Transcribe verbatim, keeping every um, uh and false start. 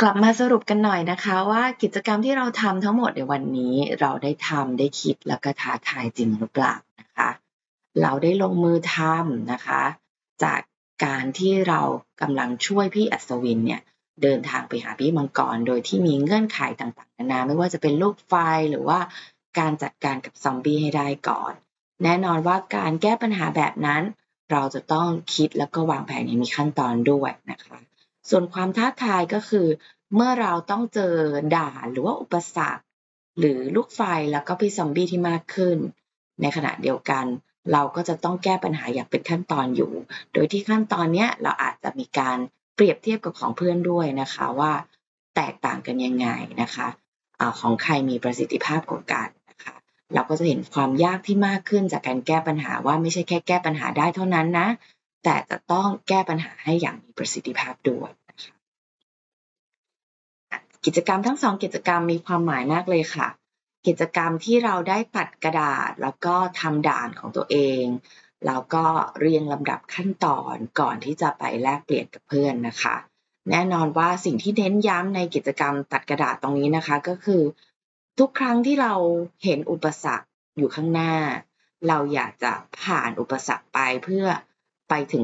กลับมาสรุปกันหน่อยนะคะว่ากิจกรรมที่เราทำทั้งหมดในวันนี้เราได้ทำได้คิดแล้วก็ท้าทายจริงหรือเปล่านะคะเราได้ลงมือทำนะคะจากการที่เรากำลังช่วยพี่อัศวินเนี่ยเดินทางไปหาพี่มังกรโดยที่มีเงื่อนไขต่างๆนานาไม่ว่าจะเป็นลูกไฟหรือว่าการจัดการกับซอมบี้ให้ได้ก่อนแน่นอนว่าการแก้ปัญหาแบบนั้นเราจะต้องคิดแล้วก็วางแผนอย่างมีขั้นตอนด้วยนะคะส่วนความท้าทายก็คือเมื่อเราต้องเจอด่านหรือว่าอุปสรรคหรือลูกไฟแล้วก็พี่ซอมบี้ที่มากขึ้นในขณะเดียวกันเราก็จะต้องแก้ปัญหาอย่างเป็นขั้นตอนอยู่โดยที่ขั้นตอนเนี้ยเราอาจจะมีการเปรียบเทียบกับของเพื่อนด้วยนะคะว่าแตกต่างกันยังไงนะคะอ่าของใครมีประสิทธิภาพกว่ากันนะคะเราก็จะเห็นความยากที่มากขึ้นจากการแก้ปัญหาว่าไม่ใช่แค่แก้ปัญหาได้เท่านั้นนะแต่จะต้องแก้ปัญหาให้อย่างมีประสิทธิภาพด้วยนะคะกิจกรรมทั้งสองกิจกรรมมีความหมายมากเลยค่ะกิจกรรมที่เราได้ตัดกระดาษแล้วก็ทำด่านของตัวเองแล้วก็เรียงลำดับขั้นตอนก่อนที่จะไปแลกเปลี่ยนกับเพื่อนนะคะแน่นอนว่าสิ่งที่เน้นย้ำในกิจกรรมตัดกระดาษตรงนี้นะคะก็คือทุกครั้งที่เราเห็นอุปสรรคอยู่ข้างหน้าเราอยากจะผ่านอุปสรรคไปเพื่อไปถึง